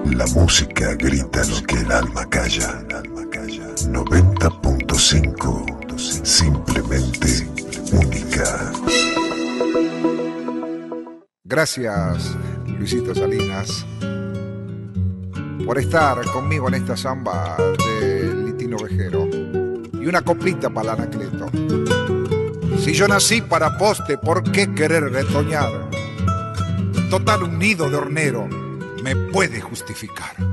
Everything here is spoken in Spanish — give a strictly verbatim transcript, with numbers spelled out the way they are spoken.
La música grita lo que el alma calla. noventa punto cinco, simplemente única. Gracias, Luisito Salinas, por estar conmigo en esta samba de Litino Vejero. Y una coplita para el Anacleto. Si yo nací para poste, ¿por qué querer retoñar? Total, un nido de hornero me puede justificar.